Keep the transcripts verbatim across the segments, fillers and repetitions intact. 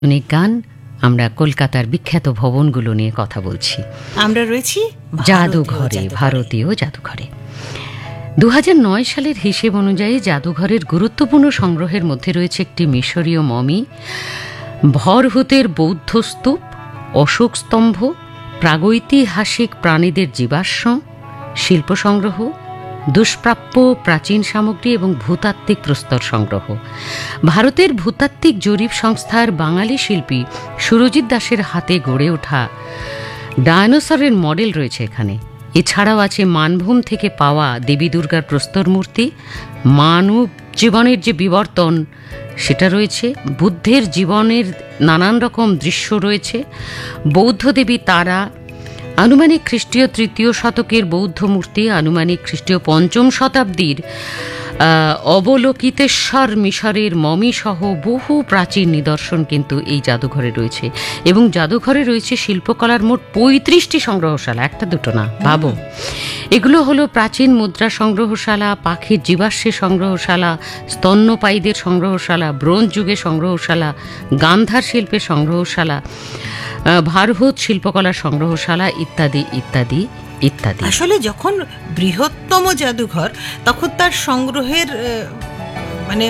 অনেক গান। আমরা কলকাতার বিখ্যাত ভবনগুলো নিয়ে কথা বলছি। আমরা রয়েছি জাদুঘরে, ভারতীয় জাদুঘরে। দু হাজার নয় সালের হিসেব অনুযায়ী জাদুঘরের গুরুত্বপূর্ণ সংগ্রহের মধ্যে রয়েছে একটি মিশরীয় মমি, ভরহুতের বৌদ্ধ স্তূপ, অশোক স্তম্ভ, প্রাগৈতিহাসিক প্রাণীদের জীবাশ্ম, শিল্প সংগ্রহ, দুষ্প্রাপ্য প্রাচীন সামগ্রী এবং ভূতাত্ত্বিক প্রস্তর সংগ্রহ। ভারতের ভূতাত্ত্বিক জরিপ সংস্থার বাঙালি শিল্পী সুরজিৎ দাসের হাতে গড়ে ওঠা ডায়নোসরের মডেল রয়েছে এখানে। এছাড়াও আছে মানভূম থেকে পাওয়া দেবী দুর্গার প্রস্তর মূর্তি, মানব জীবনের যে বিবর্তন সেটা রয়েছে, বুদ্ধের জীবনের নানান রকম দৃশ্য রয়েছে, বৌদ্ধ দেবী তারা, আনুমানিক খ্রিস্টীয় তৃতীয় শতকের বৌদ্ধ মূর্তি, আনুমানিক খ্রিস্টীয় পঞ্চম শতাব্দীর অবলোকিতেশ্বর মিশরের মমি সহ বহু প্রাচীন নিদর্শন কিন্তু এই জাদুঘরে রয়েছে। এবং জাদুঘরে রয়েছে শিল্পকলার মোট পঁয়ত্রিশটি সংগ্রহশালা, একটা দুটো না, ভাবো। এগুলো হলো প্রাচীন মুদ্রা সংগ্রহশালা, পাখির জীবাশ্মের সংগ্রহশালা, স্তন্যপায়ীদের সংগ্রহশালা, ব্রোঞ্জ যুগের সংগ্রহশালা, গান্ধার শিল্পের সংগ্রহশালা, ভারহুত শিল্পকলা সংগ্রহশালা ইত্যাদি ইত্যাদি ইত্যাদি। আসলে যখন বৃহত্তম জাদুঘর তখন তার সংগ্রহের মানে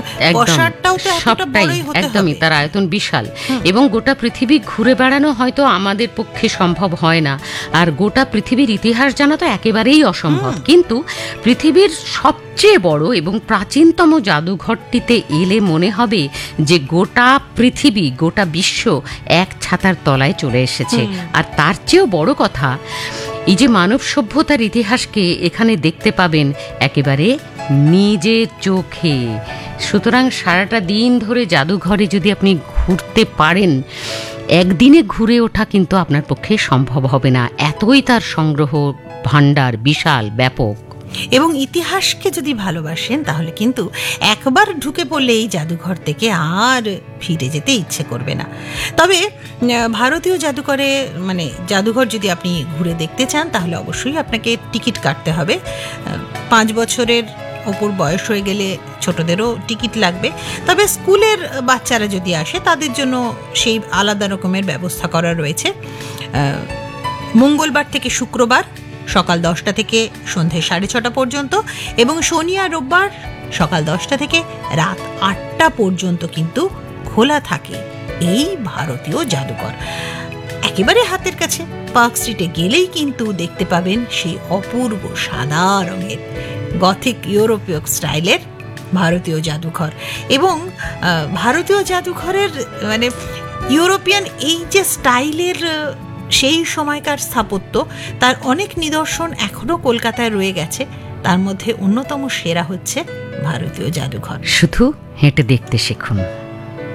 একদমই তার আয়তন বিশাল এবং গোটা পৃথিবী ঘুরে বেড়ানো হয়তো আমাদের পক্ষে সম্ভব হয় না, আর গোটা পৃথিবীর ইতিহাস জানা তো একেবারেই অসম্ভব। কিন্তু পৃথিবীর সবচেয়ে বড় এবং প্রাচীনতম জাদুঘরটিতে এলে মনে হবে যে গোটা পৃথিবী, গোটা বিশ্ব এক ছাতার তলায় চলে এসেছে। আর তার চেয়েও বড় কথা, এই যে মানব সভ্যতার ইতিহাসকে এখানে দেখতে পাবেন একেবারে নিজের চোখে। সুতরাং সারাটা দিন ধরে জাদুঘরে যদি আপনি ঘুরতে পারেন, একদিনে ঘুরে ওঠা কিন্তু আপনার পক্ষে সম্ভব হবে না, এতই তার সংগ্রহ ভাণ্ডার বিশাল ব্যাপক। এবং ইতিহাসকে যদি ভালোবাসেন তাহলে কিন্তু একবার ঢুকে পড়লে এই জাদুঘর থেকে আর ফিরে যেতে ইচ্ছে করবে না। তবে ভারতীয় জাদুঘরে মানে জাদুঘর যদি আপনি ঘুরে দেখতে চান তাহলে অবশ্যই আপনাকে টিকিট কাটতে হবে। পাঁচ বছরের ওপর বয়স হয়ে গেলে ছোটদেরও টিকিট লাগবে। তবে স্কুলের বাচ্চারা যদি আসে তাদের জন্য সেই আলাদা রকমের ব্যবস্থা করা রয়েছে। মঙ্গলবার থেকে শুক্রবার সকাল দশটা থেকে সন্ধে সাড়ে ছটা পর্যন্ত এবং শনি আর রোববার সকাল দশটা থেকে রাত আটটা পর্যন্ত কিন্তু খোলা থাকে এই ভারতীয় জাদুঘর। একেবারে হাতের কাছে পার্ক স্ট্রিটে গেলেই কিন্তু দেখতে পাবেন সেই অপূর্ব সাদা রঙের গথিক ইউরোপীয় স্টাইলের ভারতীয় জাদুঘর। এবং ভারতীয় জাদুঘরের মানে ইউরোপিয়ান এই যে স্টাইলের সেই সময়কার স্থাপত্য, তার অনেক নিদর্শন এখনো কলকাতায় রয়ে গেছে। তার মধ্যে অন্যতম সেরা হচ্ছে ভারতীয় জাদুঘর। শুধু হেঁটে দেখতে শিখুন।